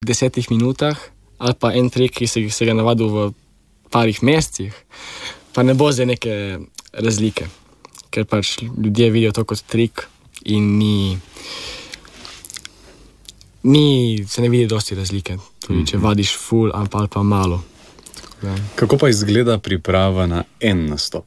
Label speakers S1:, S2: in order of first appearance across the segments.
S1: 10 minutah, ali pa en trik, ki se ga navadil v parih mesecih, pa ne bo zdaj neke razlike, ker pač ljudje vidijo to kot trik in se ne vidi dosti razlike, tudi če vadiš ful ali pa malo. Ja.
S2: Kako pa izgleda priprava na en nastop?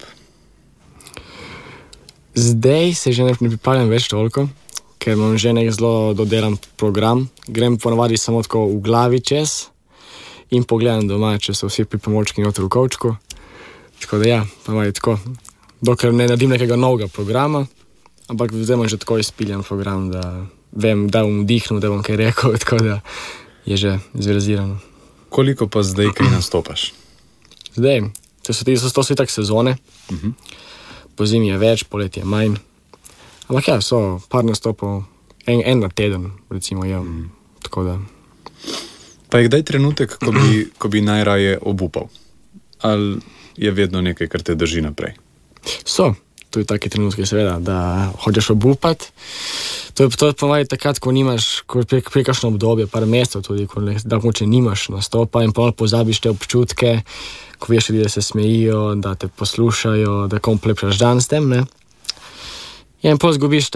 S1: Zdaj se že ne pripravljam več toliko, ker imam že nek zelo dodelan program. Grem ponavadi samo tako v glavi čez in pogledam doma, če so vsi pripomočki noter v kovčku. Tako da ja, ponavadi tako. Dokler ne naredim nekega novega programa, ampak zdaj imam že tako izpiljen program, da vem, da bom vdihnil, da bom kaj rekel, tako da je že zverzirano.
S2: Koliko pa zdaj kaj nastopaš?
S1: Zdaj, to so itak sezone. Po zimi je več, poleti je manj. Ampak ja, so par nastopov, en na teden, recimo, ja. Tako da.
S2: Pa je kdaj trenutek, ko bi najraje obupal? Ali je vedno nekaj, kar te drži naprej?
S1: So, tu je taki trenutki, seveda, da hočeš obupati. To je ponavadi takrat, ko nimaš, ko pri kakšno obdobje, par mesecev tudi, da mogoče nimaš nastopa in ponovno pozabiš te občutke, ko veš ljudi, da se smejijo, da te poslušajo, da kom polepšaš dan s tem, ne? In potem zgubiš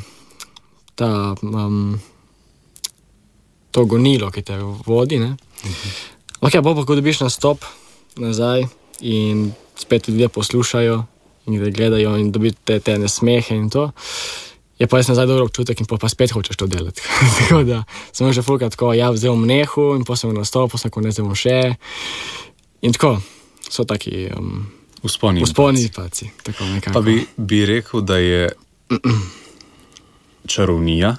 S1: to gonilo, ki te vodi, ne? Ok, pa ko dobiš nastop nazaj in spet ljudje poslušajo in te gledajo in dobite te nesmehe in to, je pa jaz nazaj dobro občutek in pa spet hočeš to delati. Tako da sem že fulkrat tako, ja, vzel nehu in potem sem nastop, potem ko ne vzemo še. In tako, so taki usponi in paci.
S2: Pa bi rekel, da je čarovnija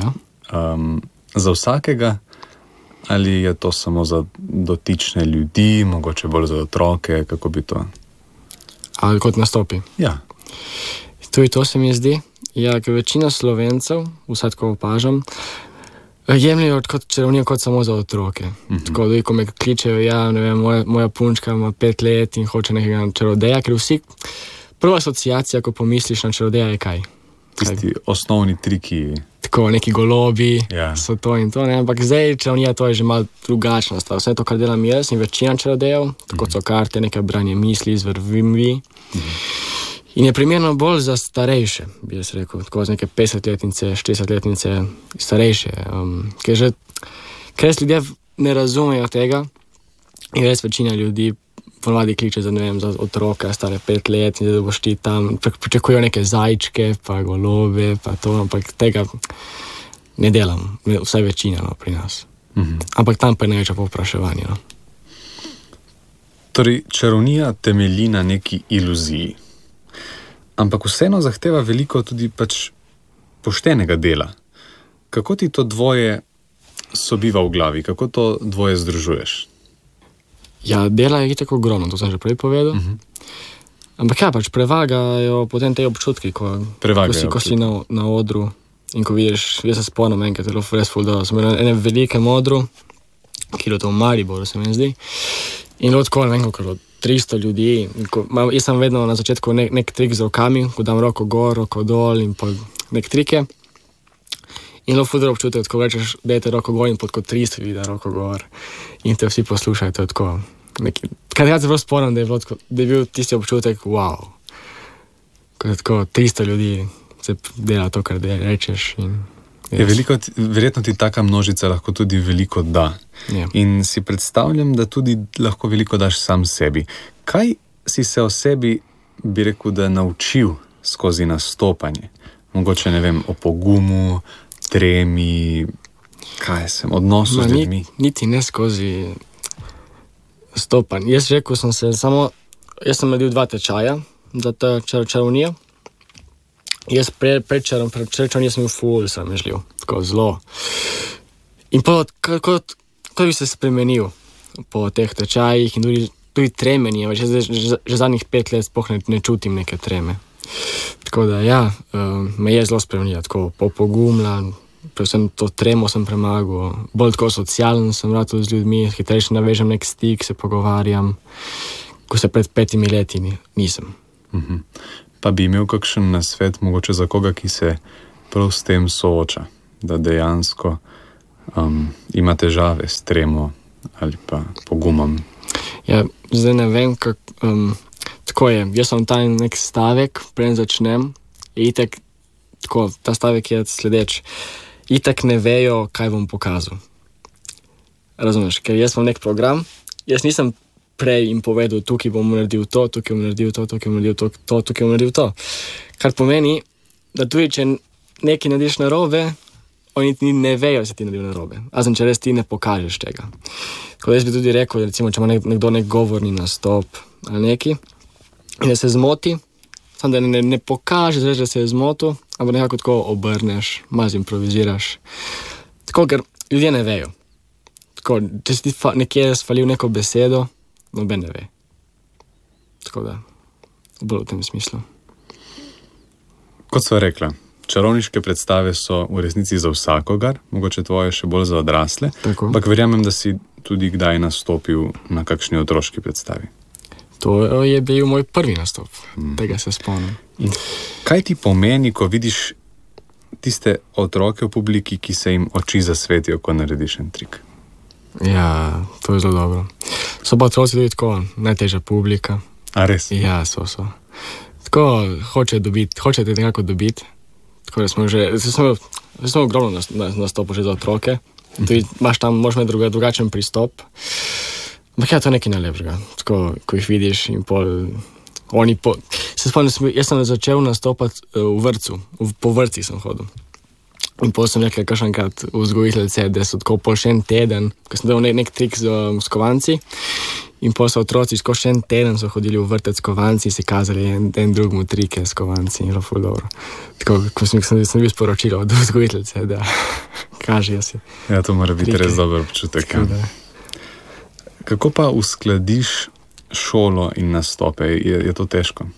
S2: za vsakega, ali je to samo za dotične ljudi, mogoče bolj za otroke, kako bi to?
S1: Ali kot nastopi?
S2: Ja.
S1: Tudi to se mi zdi. Ja, ker večina Slovencev, vsaj tako opažam, jemljajo kot čarovnijo kot samo za otroke. Tako da, ko me kličejo, ja, ne vem, moja punčka ima 5 let in hoče nekega čarodeja, ker vsi, prva asociacija, ko pomisliš na čarodeja, je kaj?
S2: Tisti osnovni triki.
S1: Tako, neki golobi, so to in to, ne, ampak zdaj čarovnija to je že malo drugačna stvar. Vse to, kar delam jaz in večina čarodejev, tako so karte, nekaj branje misli, izvrvimi. In je primerno bolj za starejše, bi jaz rekel, tako za neke 50-letnice, 40-letnice, starejše. Ker res ljudje ne razumejo tega in res večina ljudi ponavadi kliče za, ne vem, za otroka, stare 5 let in da boš ti tam, pričakujejo neke zajčke, pa golobe, pa to, ampak tega ne delam, vsaj večina, no, pri nas. Ampak tam pa je največje povpraševanje, no.
S2: Torej, čarovnija temelji na neki iluziji. Ampak vseeno zahteva veliko tudi pač poštenega dela. Kako ti to dvoje sobiva v glavi? Kako to dvoje združuješ?
S1: Ja, dela je tako ogromno, to sem že prej povedal. Ampak ja, pač prevagajo potem te občutki, ko si na odru in ko vidiš, jaz se spomnim enkrat, res ful dobro, sem na enem velikem odru, ki je to v Mariboru, se mi zdi, in tako, ne vem, kako 300 ljudi. Jaz sem vedno na začetku nek trik z rokami, ko dam roko gor, roko dol in pa nek trike. In fudro občutek, ko rečeš, dajte roko gor in pod kot 300 ljudi da roko gor. In te vsi poslušajo, to je tako. Kaj jaz se prav spomnim, da je bil tisti občutek, wow. Ko je tako 300 ljudi se dela to, kar rečeš.
S2: Je veliko, verjetno ti taka množica lahko tudi veliko da. In si predstavljam, da tudi lahko veliko daš sam sebi. Kaj si se o sebi, bi rekel, da naučil skozi nastopanje? Mogoče, ne vem, o pogumu, tremi, odnosu z ljudmi?
S1: Niti ne skozi nastopanje. Jaz sem naredil 2 tečaja za to čarovnijo. Jaz pred čarovnijo sem bil ful sramežljiv, tako zelo. In kako bi se spremenil po teh tečajih in tudi tremenje, že zadnjih 5 let sploh ne čutim neke treme. Tako da ja, me je zelo spremenilo, tako popogumljan, predvsem to tremo sem premagal, bolj tako socialen sem rad z ljudmi, hitrejše navežem nek stik, se pogovarjam, ko se pred 5 leti nisem.
S2: Pa bi imel kakšen nasvet mogoče za koga, ki se prav s tem sooča, da dejansko ima težave s tremo ali pa pogumom.
S1: Ja, zdaj ne vem, tako je. Jaz sem ta nek stavek, preden začnem, itak, tako, ta stavek je sledeč. Itak ne vejo, kaj bom pokazal. Razumeš, ker jaz imam nek program, jaz nisem prej jim povedal, tukaj bom naredil to, tukaj bom naredil to, tukaj bom naredil to, tukaj bom naredil to. Kar pomeni, da tudi, če nekaj narediš narobe, oni ne vejo, da si ti naredil narobe. Razen, če res ti ne pokažeš tega. Tako da jaz bi tudi rekel, recimo, če ima nekdo nek govorni nastop ali neki, in da se zmoti, samo da ne pokažeš, da se je zmotil, ampak nekako tako obrneš, malo improviziraš. Tako, ker ljudje ne vejo. Tako, če si ti nekje sfalil neko besedo, noben ne ve. Tako da, bolj v tem smislu.
S2: Kot sva rekla, čarovniške predstave so v resnici za vsakogar, mogoče tvoje še bolj za odrasle, ampak verjamem, da si tudi kdaj nastopil na kakšni otroški predstavi.
S1: To je bil moj prvi nastop, tega se spomnim.
S2: In kaj ti pomeni, ko vidiš tiste otroke v publiki, ki se jim oči zasvetijo, ko narediš en trik?
S1: Ja, to je zelo dobro. So pa otroci tudi tako najtežja publika.
S2: A res?
S1: Ja, so. Tako hoče te nekako dobiti. Tako da smo ogromno nastopo že za otroke. Tudi imaš tam, moraš imeti drugačen pristop. Ampak ja, to je nekaj najlepšega. Tako, ko jih vidiš in se spomnim, jaz sem začel nastopati v vrtcu. Po vrtcih sem hodil. In potem sem nekaj kakšenkrat vzgojiteljce, da so tako pol še en teden, ko sem delal nek trik z kovanci, in potem so otroci skozi še en teden so hodili v vrtec s kovanci, si kazali en drugmu trike s kovanci in ful dobro. Tako, ko sem bil sporočil od vzgojiteljce, da kažejo si.
S2: Ja, to mora biti res dober občutek. Kako pa uskladiš šolo in nastope? Je to težko?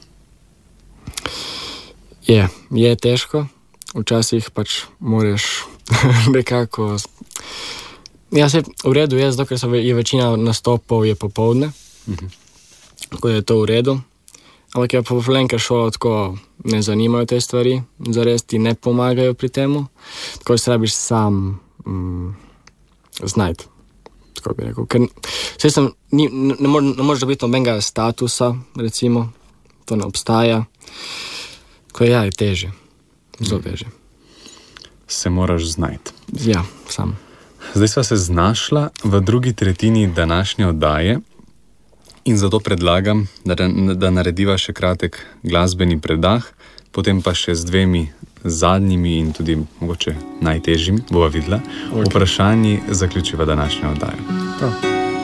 S1: Je težko. Včasih pač moraš nekako... Ja, se v redu je, zato ker je večina nastopov je popoldne, tako je to v redu. Ampak je pa ker šolo tako ne zanimajo te stvari, zares ti ne pomagajo pri temu, tako se rabiš sam znajti, tako bi rekel. Ker ne moreš dobiti nobenega statusa, recimo, to ne obstaja, tako je težje. Zelo težje.
S2: Se moraš znajti.
S1: Ja, sam.
S2: Zdaj sva se znašla v drugi tretjini današnje oddaje in zato predlagam, da narediva še kratek glasbeni predah, potem pa še z dvemi zadnjimi in tudi mogoče najtežjimi, bova videla, vprašanji zaključiva današnjo oddajo.